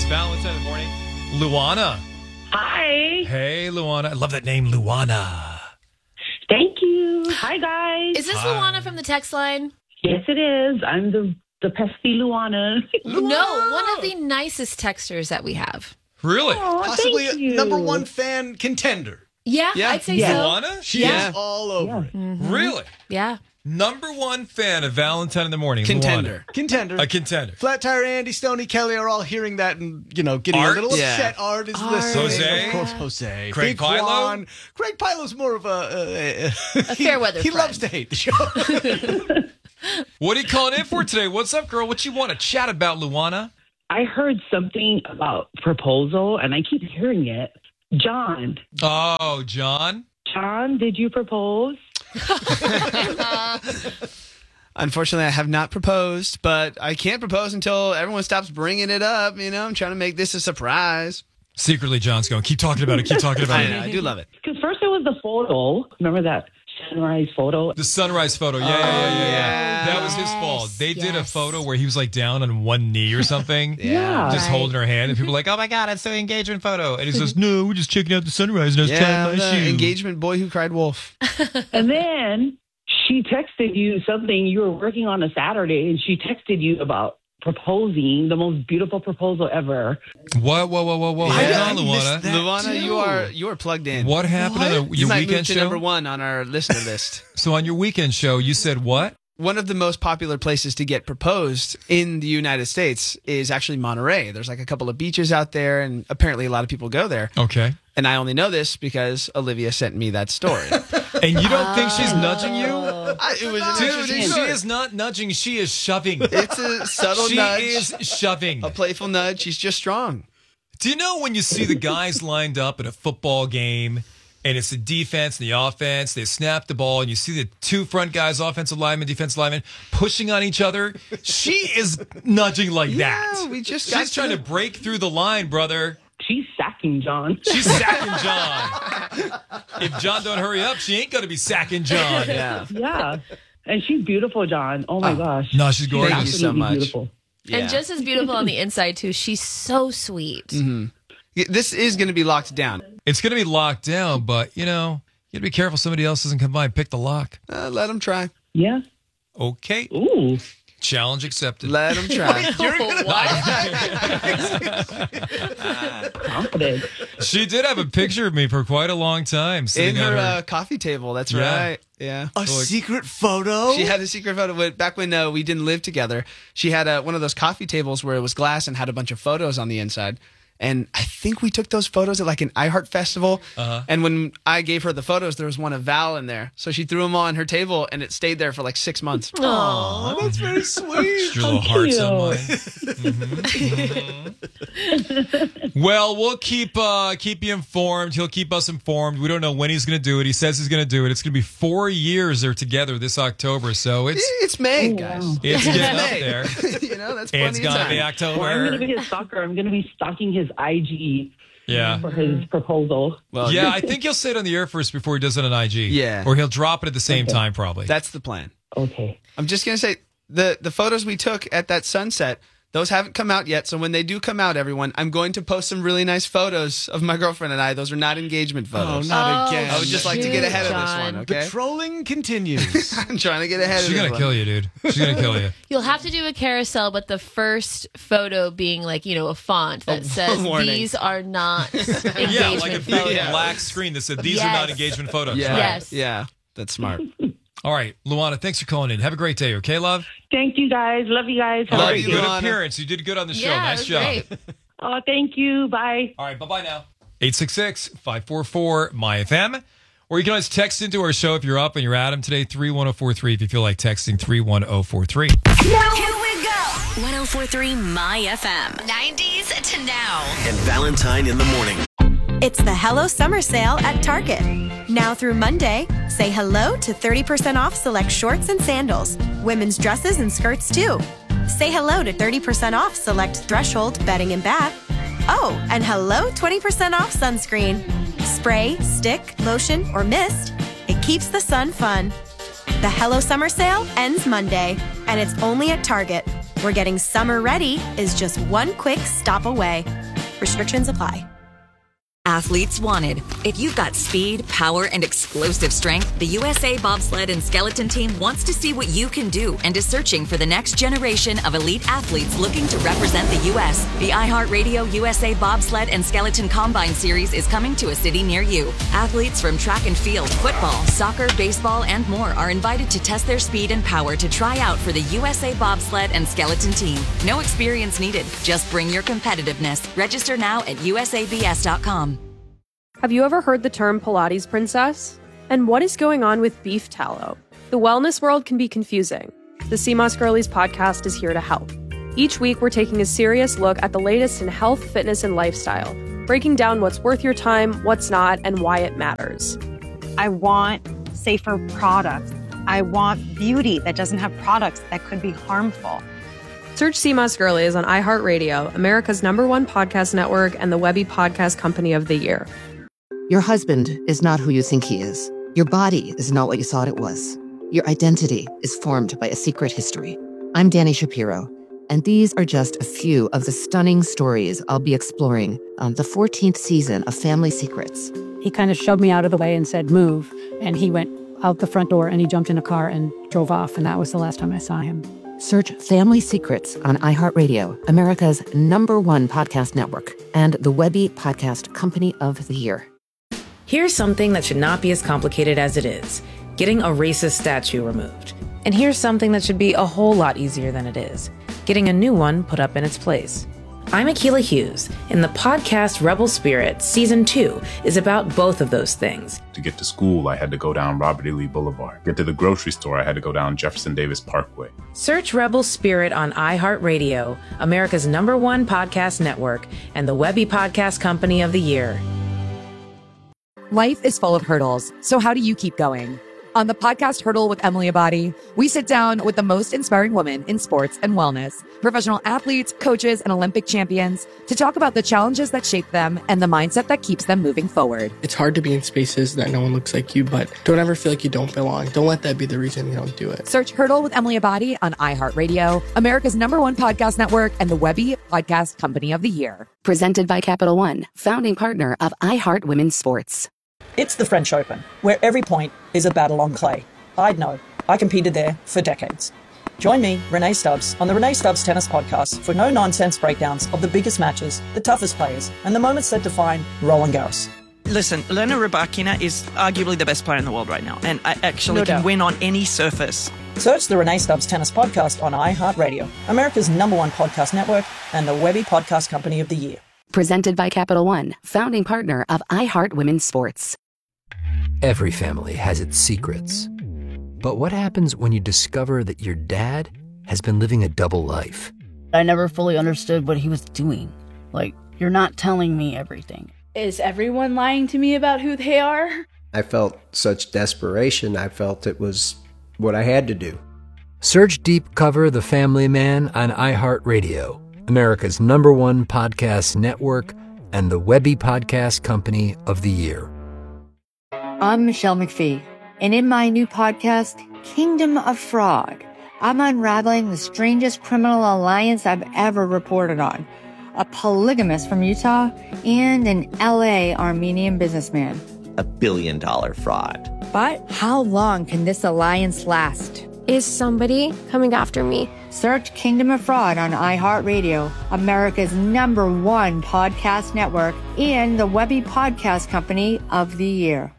Valentine in the morning. Luana. Hi. Hey, Luana. I love that name, Luana. Thank you. Hi, guys. Is this Luana from the text line? Yes, it is. I'm the pesky Luana. No, one of the nicest texters that we have. Really? Oh, Possibly thank a you. number one fan contender. Yeah, I'd say so. Luana? She's all over it. Really? Yeah. Number one fan of Valentine in the morning. Contender. Luana. A contender. Flat Tire Andy, Stoney Kelly are all hearing that and, getting Art? a little upset. Art is listening. Jose? Of course, Jose. Craig Big Juan. Pilo? Craig Pilo's more of a fair weather He friend. loves to hate the show. What are you calling in for today? What's up, girl? What you want to chat about, Luana? I heard something about proposal, and I keep hearing it. John, Oh, John? did you propose? Unfortunately, I have not proposed, but I can't propose until everyone stops bringing it up. I'm trying to make this a surprise. Secretly, John's going, keep talking about it, keep talking about I it. know, I do love it. Because first it was the photo. Remember that sunrise photo? The sunrise photo. Yeah. That was his fault. They did a photo where he was like down on one knee or something. Yeah. Just holding her hand. And people were like, oh my God, it's the engagement photo. And he says, no, we're just checking out the sunrise. And I was tying my shoe. Engagement boy who cried wolf. And then she texted you something. You were working on a Saturday, and she texted you about proposing, the most beautiful proposal ever. Whoa. Hold on, Luana. Luana, you are plugged in. What happened at You your might weekend move to show? number one on our listener list. So on your weekend show, you said what? One of the most popular places to get proposed in the United States is actually Monterey. There's like a couple of beaches out there, and apparently a lot of people go there. Okay. And I only know this because Olivia sent me that story. And you don't think she's nudging you? It was an Dude, interesting she story. is not nudging. She is shoving. It's a subtle She nudge. is shoving. A playful nudge. She's just strong. Do you know when you see the guys lined up at a football game and it's the defense and the offense, they snap the ball and you see the two front guys, offensive lineman, defensive lineman, pushing on each other? She is nudging like that. we just She's trying to break through the line, brother. She's sacking John. She's sacking John. If John don't hurry up, she ain't going to be sacking John. Yeah. Yeah. And she's beautiful, John. Oh, my gosh. No, she's gorgeous. Thank you so Absolutely much. beautiful. And just as beautiful on the inside, too. She's so sweet. This is going to be locked down. It's going to be locked down, but, you got to be careful somebody else doesn't come by and pick the lock. Let them try. Yeah. Okay. Ooh. Challenge accepted. Let them try. Confident. She did have a picture of me for quite a long time. In sitting on her coffee table. That's Yeah. right. Yeah. A secret photo? She had a secret photo back when we didn't live together. She had one of those coffee tables where it was glass and had a bunch of photos on the inside. And I think we took those photos at like an iHeart festival. And when I gave her the photos, there was one of Val in there. So she threw them on her table and it stayed there for like 6 months. Oh, that's very sweet. your little hearts on mine. Well, we'll keep you informed. He'll keep us informed. We don't know when he's going to do it. He says he's going to do it. It's going to be 4 years they're together this October. So It's May, guys. it's getting up May. there. That's It's plenty of going to time. be Well, I'm October. going to be his stalker. I'm going to be stalking his IG Yeah. for his proposal. Well, Yeah, I think he'll say it on the air first before he does it on IG. Yeah. Or he'll drop it at the same time, probably. that's the plan. Okay. I'm just going to say the photos we took at that sunset, those haven't come out yet. So when they do come out, everyone, I'm going to post some really nice photos of my girlfriend and I. Those are not engagement Oh, photos. not again. I would just like to get ahead of this one, The okay? trolling continues. I'm trying to get ahead She's of this going to one. kill you, dude. She's going to kill you. You'll have to do a carousel, but the first photo being like, a font that says warning. these are not engagement Yeah, like a big photos. black screen that said, these are not Yes. engagement photos. Yeah. Right. Yes. Yeah. That's smart. All right, Luana, thanks for calling in. Have a great day, okay, love? Thank you, guys. Love you guys. Have a Love great you, day. Good Luana. appearance. You did good on the show. Yeah, Nice it was job. great. Oh, thank you. Bye. All right, bye-bye now. 866-544-MyFM. Or you can always text into our show if you're up and you're at 'em today, 31043 if you feel like texting 31043. Here we go. 1043 My FM. 90s to now. And Valentine in the morning. It's the Hello Summer Sale at Target. Now through Monday, say hello to 30% off select shorts and sandals, women's dresses and skirts too. Say hello to 30% off select Threshold bedding and bath. Oh, and hello 20% off sunscreen. Spray, stick, lotion, or mist. It keeps the sun fun. The Hello Summer Sale ends Monday, and it's only at Target. where getting summer ready is just one quick stop away. Restrictions apply. Athletes wanted. If you've got speed, power, and explosive strength, the USA Bobsled and Skeleton Team wants to see what you can do and is searching for the next generation of elite athletes looking to represent the U.S. The iHeartRadio USA Bobsled and Skeleton Combine Series is coming to a city near you. Athletes from track and field, football, soccer, baseball, and more are invited to test their speed and power to try out for the USA Bobsled and Skeleton Team. No experience needed. Just bring your competitiveness. Register now at usabs.com. Have you ever heard the term Pilates princess? And what is going on with beef tallow? The wellness world can be confusing. The CMOS Girlies podcast is here to help. Each week, we're taking a serious look at the latest in health, fitness, and lifestyle, breaking down what's worth your time, what's not, and why it matters. I want safer products. I want beauty that doesn't have products that could be harmful. Search CMOS Girlies on iHeartRadio, America's #1 podcast network, and the Webby Podcast Company of the Year. Your husband is not who you think he is. Your body is not what you thought it was. Your identity is formed by a secret history. I'm Dani Shapiro, and these are just a few of the stunning stories I'll be exploring on the 14th season of Family Secrets. He kind of shoved me out of the way and said, move. And he went out the front door and he jumped in a car and drove off. And that was the last time I saw him. Search Family Secrets on iHeartRadio, America's #1 podcast network, and the Webby Podcast Company of the Year. Here's something that should not be as complicated as it is: getting a racist statue removed. And here's something that should be a whole lot easier than it is: getting a new one put up in its place. I'm Akilah Hughes, and the podcast Rebel Spirit Season 2 is about both of those things. To get to school, I had to go down Robert E. Lee Boulevard. Get to the grocery store, I had to go down Jefferson Davis Parkway. Search Rebel Spirit on iHeartRadio, America's #1 podcast network, and the Webby Podcast Company of the Year. Life is full of hurdles, so how do you keep going? On the podcast Hurdle with Emily Abadi, we sit down with the most inspiring women in sports and wellness, professional athletes, coaches, and Olympic champions, to talk about the challenges that shape them and the mindset that keeps them moving forward. It's hard to be in spaces that no one looks like you, but don't ever feel like you don't belong. Don't let that be the reason you don't do it. Search Hurdle with Emily Abadi on iHeartRadio, America's #1 podcast network, and the Webby Podcast Company of the Year. Presented by Capital One, founding partner of iHeart Women's Sports. It's the French Open, where every point is a battle on clay. I'd know. I competed there for decades. Join me, Renee Stubbs, on the Renee Stubbs Tennis Podcast for no-nonsense breakdowns of the biggest matches, the toughest players, and the moments that define Roland Garros. Listen, Elena Rybakina is arguably the best player in the world right now, and I actually can win on any surface. Search the Renee Stubbs Tennis Podcast on iHeartRadio, America's #1 podcast network, and the Webby Podcast Company of the Year. Presented by Capital One, founding partner of iHeart Women's Sports. Every family has its secrets. But what happens when you discover that your dad has been living a double life? I never fully understood what he was doing. Like, you're not telling me everything. Is everyone lying to me about who they are? I felt such desperation. I felt it was what I had to do. Search Deep Cover The Family Man on iHeartRadio, America's #1 podcast network, and the Webby Podcast Company of the Year. I'm Michelle McPhee, and in my new podcast, Kingdom of Fraud, I'm unraveling the strangest criminal alliance I've ever reported on. A polygamist from Utah and an LA Armenian businessman. $1 billion fraud. But how long can this alliance last? Is somebody coming after me? Search Kingdom of Fraud on iHeartRadio, America's #1 podcast network, and the Webby Podcast Company of the Year.